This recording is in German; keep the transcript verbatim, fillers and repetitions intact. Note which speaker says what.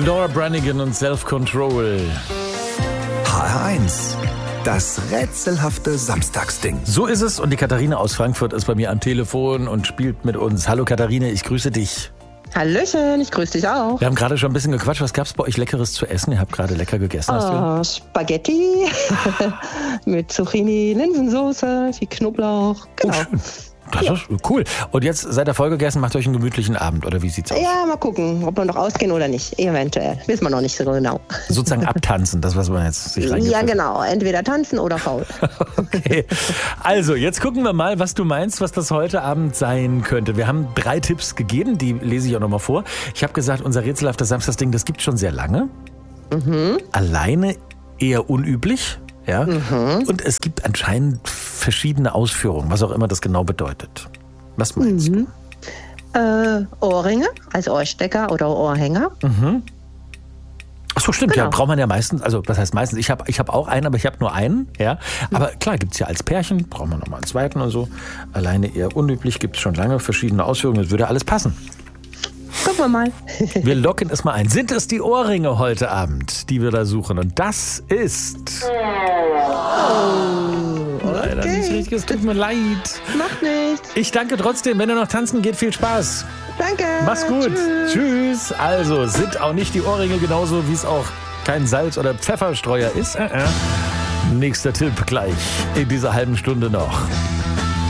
Speaker 1: Laura Branigan und Self-Control.
Speaker 2: H R eins. Das rätselhafte Samstagsding.
Speaker 1: So ist es und die Katharina aus Frankfurt ist bei mir am Telefon und spielt mit uns. Hallo Katharina, ich grüße dich.
Speaker 3: Hallöchen, ich grüße dich auch.
Speaker 1: Wir haben gerade schon ein bisschen gequatscht. Was gab's bei euch Leckeres zu essen? Ihr habt gerade lecker gegessen. Hast
Speaker 3: Oh, Spaghetti mit Zucchini-Linsensoße, viel Knoblauch. Genau.
Speaker 1: Oh, schön. Das ist cool. Und jetzt seid ihr voll gegessen, macht euch einen gemütlichen Abend, oder wie sieht's aus?
Speaker 3: Ja, mal gucken, ob wir noch ausgehen oder nicht. Eventuell. Wissen wir noch nicht so genau.
Speaker 1: Sozusagen abtanzen, das, was man jetzt sich reingepfiffen.
Speaker 3: Ja, genau. Entweder tanzen oder faul.
Speaker 1: Okay. Also, jetzt gucken wir mal, was du meinst, was das heute Abend sein könnte. Wir haben drei Tipps gegeben, die lese ich auch nochmal vor. Ich habe gesagt, unser rätselhaftes Samstagsding, das gibt schon sehr lange. Mhm. Alleine eher unüblich. Ja? Mhm. Und es gibt anscheinend verschiedene Ausführungen, was auch immer das genau bedeutet. Was meinst
Speaker 3: mhm. du? Äh, Ohrringe als Ohrstecker oder Ohrhänger.
Speaker 1: Mhm. Ach so, stimmt.
Speaker 3: Genau.
Speaker 1: Ja, braucht man ja meistens, also was heißt meistens, ich habe ich hab auch einen, aber ich habe nur einen. Ja. Aber klar, gibt es ja als Pärchen, braucht man nochmal einen zweiten und so. Alleine eher unüblich, gibt es schon lange verschiedene Ausführungen, das würde alles passen.
Speaker 3: Gucken wir mal.
Speaker 1: Wir locken es mal ein. Sind es die Ohrringe heute Abend, die wir da suchen? Und das ist...
Speaker 3: Oh,
Speaker 1: leider
Speaker 3: okay.
Speaker 1: nicht richtig, es tut mir leid.
Speaker 3: Macht nichts.
Speaker 1: Ich danke trotzdem, wenn ihr noch tanzen geht, viel Spaß.
Speaker 3: Danke.
Speaker 1: Mach's gut.
Speaker 3: Tschüss.
Speaker 1: Tschüss. Also, sind auch nicht die Ohrringe genauso, wie es auch kein Salz- oder Pfefferstreuer ist? Äh, äh. Nächster Tipp gleich in dieser halben Stunde noch.